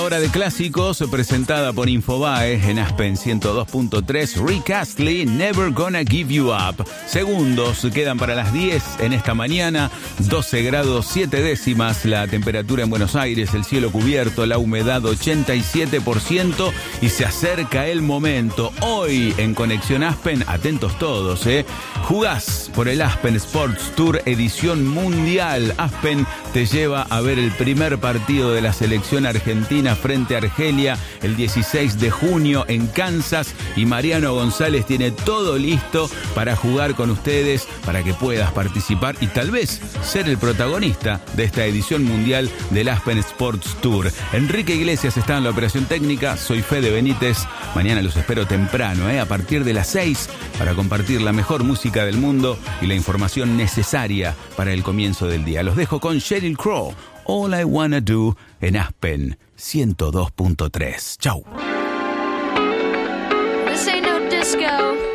Hora de clásicos presentada por Infobae en Aspen 102.3. Rick Astley, Never Gonna Give You Up. Segundos quedan para las 10 en esta mañana. 12 grados 7 décimas la temperatura en Buenos Aires, el cielo cubierto, la humedad 87% y se acerca el momento. Hoy en Conexión Aspen, atentos todos, jugás por el Aspen Sports Tour edición mundial. Aspen te lleva a ver el primer partido de la selección argentina frente a Argelia el 16 de junio en Kansas, y Mariano González tiene todo listo para jugar con ustedes, para que puedas participar y tal vez ser el protagonista de esta edición mundial del Aspen Sports Tour. Enrique Iglesias está en la operación técnica, soy Fede Benítez. Mañana los espero temprano, a partir de las 6, para compartir la mejor música del mundo y la información necesaria para el comienzo del día. Los dejo con Sheryl Crow, All I Wanna Do, en Aspen 102.3. Chau. This ain't no disco.